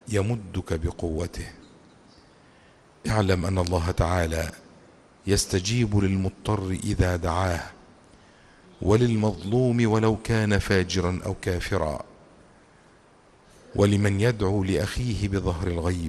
يمدك بقوته. اعلم أن الله تعالى يستجيب للمضطر إذا دعاه، وللمظلوم ولو كان فاجرا أو كافرا، ولمن يدعو لأخيه بظهر الغيب،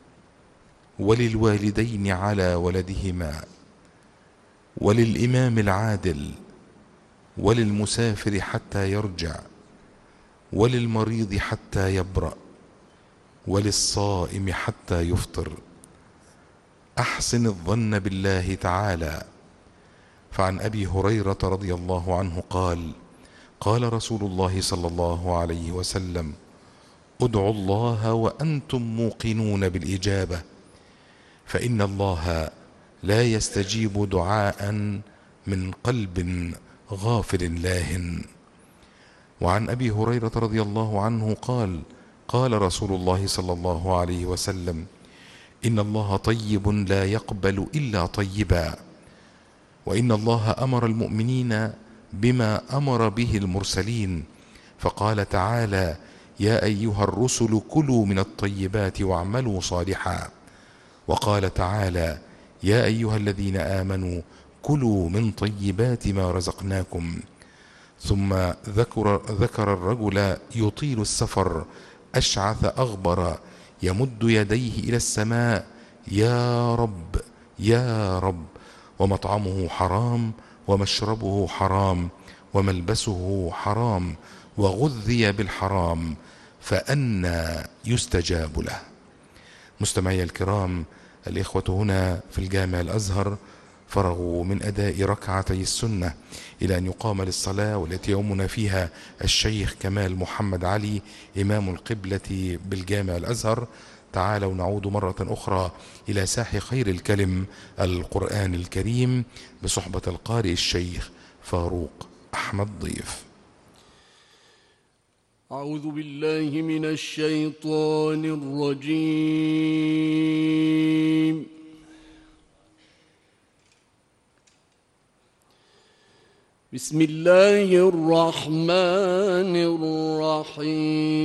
وللوالدين على ولدهما، وللإمام العادل، وللمسافر حتى يرجع، وللمريض حتى يبرأ، وللصائم حتى يفطر. أحسن الظن بالله تعالى. فعن أبي هريرة رضي الله عنه قال: قال رسول الله صلى الله عليه وسلم: ادعوا الله وأنتم موقنون بالإجابة، فإن الله لا يستجيب دعاء من قلب غافل لاهٍ. وعن أبي هريرة رضي الله عنه قال: قال رسول الله صلى الله عليه وسلم: إن الله طيب لا يقبل إلا طيبا، وإن الله أمر المؤمنين بما أمر به المرسلين، فقال تعالى: يا أيها الرسل كلوا من الطيبات واعملوا صالحا. وقال تعالى: يا أيها الذين آمنوا كلوا من طيبات ما رزقناكم. ثم ذكر الرجل يطيل السفر أشعث أغبر يمد يديه إلى السماء: يا رب يا رب، ومطعمه حرام، ومشربه حرام، وملبسه حرام، وغذي بالحرام، فأنى يستجاب له. مستمعي الكرام، الإخوة هنا في الجامع الأزهر فرغوا من أداء ركعتي السنة إلى أن يقام للصلاة، والتي يؤمنا فيها الشيخ كمال محمد علي إمام القبلة بالجامع الأزهر. تعالوا نعود مرة أخرى إلى ساح خير الكلم القرآن الكريم بصحبة القارئ الشيخ فاروق أحمد ضيف. أعوذ بالله من الشيطان الرجيم. بسم الله الرحمن الرحيم.